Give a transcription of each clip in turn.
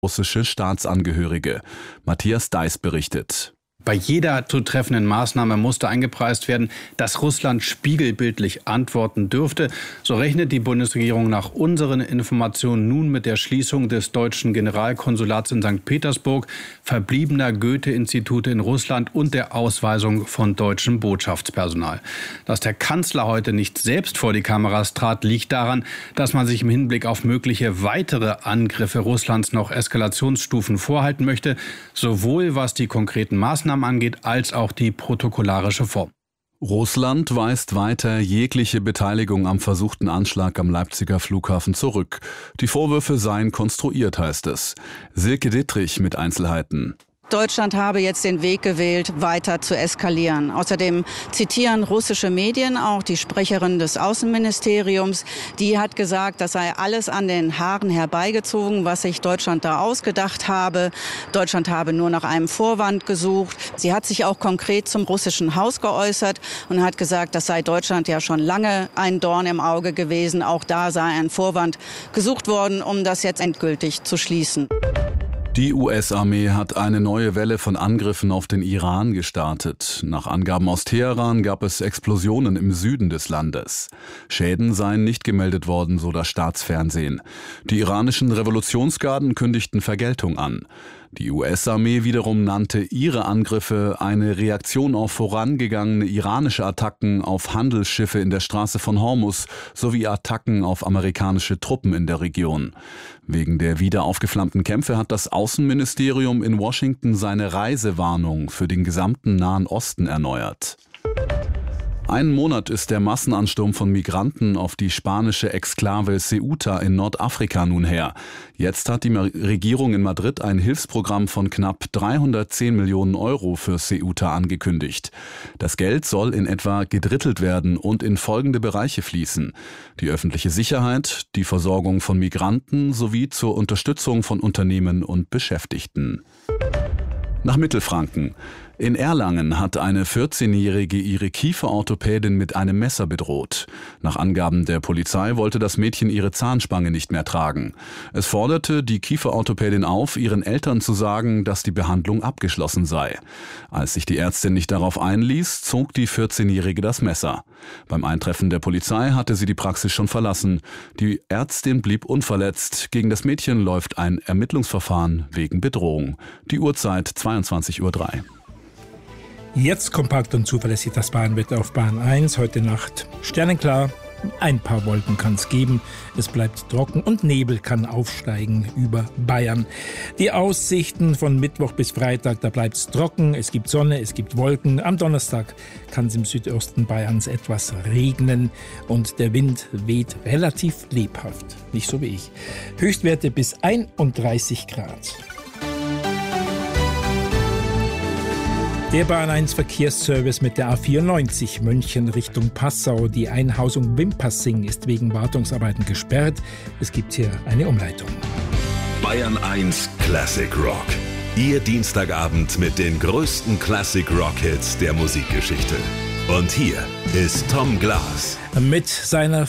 russische Staatsangehörige. Matthias Deiß berichtet. Bei jeder zu treffenden Maßnahme musste eingepreist werden, dass Russland spiegelbildlich antworten dürfte. So rechnet die Bundesregierung nach unseren Informationen nun mit der Schließung des deutschen Generalkonsulats in St. Petersburg, verbliebener Goethe-Institute in Russland und der Ausweisung von deutschem Botschaftspersonal. Dass der Kanzler heute nicht selbst vor die Kameras trat, liegt daran, dass man sich im Hinblick auf mögliche weitere Angriffe Russlands noch Eskalationsstufen vorhalten möchte, sowohl was die konkreten Maßnahmen angeht, als auch die protokollarische Form. Russland weist weiter jegliche Beteiligung am versuchten Anschlag am Leipziger Flughafen zurück. Die Vorwürfe seien konstruiert, heißt es. Silke Dittrich mit Einzelheiten. Deutschland habe jetzt den Weg gewählt, weiter zu eskalieren. Außerdem zitieren russische Medien auch die Sprecherin des Außenministeriums. Die hat gesagt, das sei alles an den Haaren herbeigezogen, was sich Deutschland da ausgedacht habe. Deutschland habe nur nach einem Vorwand gesucht. Sie hat sich auch konkret zum russischen Haus geäußert und hat gesagt, das sei Deutschland ja schon lange ein Dorn im Auge gewesen. Auch da sei ein Vorwand gesucht worden, um das jetzt endgültig zu schließen. Die US-Armee hat eine neue Welle von Angriffen auf den Iran gestartet. Nach Angaben aus Teheran gab es Explosionen im Süden des Landes. Schäden seien nicht gemeldet worden, so das Staatsfernsehen. Die iranischen Revolutionsgarden kündigten Vergeltung an. Die US-Armee wiederum nannte ihre Angriffe eine Reaktion auf vorangegangene iranische Attacken auf Handelsschiffe in der Straße von Hormuz sowie Attacken auf amerikanische Truppen in der Region. Wegen der wieder aufgeflammten Kämpfe hat das Außenministerium in Washington seine Reisewarnung für den gesamten Nahen Osten erneuert. Einen Monat ist der Massenansturm von Migranten auf die spanische Exklave Ceuta in Nordafrika nun her. Jetzt hat die Regierung in Madrid ein Hilfsprogramm von knapp 310 Millionen Euro für Ceuta angekündigt. Das Geld soll in etwa gedrittelt werden und in folgende Bereiche fließen: die öffentliche Sicherheit, die Versorgung von Migranten sowie zur Unterstützung von Unternehmen und Beschäftigten. Nach Mittelfranken. In Erlangen hat eine 14-Jährige ihre Kieferorthopädin mit einem Messer bedroht. Nach Angaben der Polizei wollte das Mädchen ihre Zahnspange nicht mehr tragen. Es forderte die Kieferorthopädin auf, ihren Eltern zu sagen, dass die Behandlung abgeschlossen sei. Als sich die Ärztin nicht darauf einließ, zog die 14-Jährige das Messer. Beim Eintreffen der Polizei hatte sie die Praxis schon verlassen. Die Ärztin blieb unverletzt. Gegen das Mädchen läuft ein Ermittlungsverfahren wegen Bedrohung. Die Uhrzeit 22:03 Uhr. Jetzt kompakt und zuverlässig das Bahnwetter auf Bahn 1. Heute Nacht sternenklar. Ein paar Wolken kann es geben. Es bleibt trocken und Nebel kann aufsteigen über Bayern. Die Aussichten von Mittwoch bis Freitag, da bleibt es trocken. Es gibt Sonne, es gibt Wolken. Am Donnerstag kann es im Südosten Bayerns etwas regnen und der Wind weht relativ lebhaft. Nicht so wie ich. Höchstwerte bis 31 Grad. Der Bahn 1 Verkehrsservice mit der A94 München Richtung Passau. Die Einhausung Wimpassing ist wegen Wartungsarbeiten gesperrt. Es gibt hier eine Umleitung. Bayern 1 Classic Rock. Ihr Dienstagabend mit den größten Classic Rock Hits der Musikgeschichte. Und hier ist Tom Glas. Mit seiner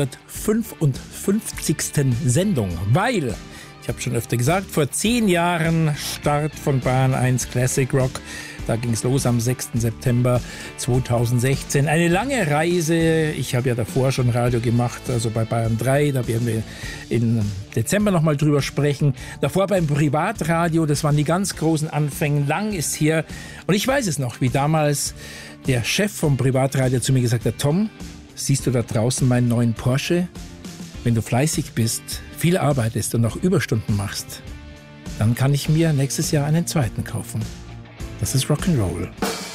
455. Sendung, weil, ich habe schon öfter gesagt, vor 10 Jahren Start von Bahn 1 Classic Rock. Da ging es los am 6. September 2016. Eine lange Reise. Ich habe ja davor schon Radio gemacht, also bei Bayern 3. Da werden wir im Dezember nochmal drüber sprechen. Davor beim Privatradio, das waren die ganz großen Anfänge. Lang ist her. Und ich weiß es noch, wie damals der Chef vom Privatradio zu mir gesagt hat: Tom, siehst du da draußen meinen neuen Porsche? Wenn du fleißig bist, viel arbeitest und auch Überstunden machst, dann kann ich mir nächstes Jahr einen zweiten kaufen. Das ist Rock'n'Roll.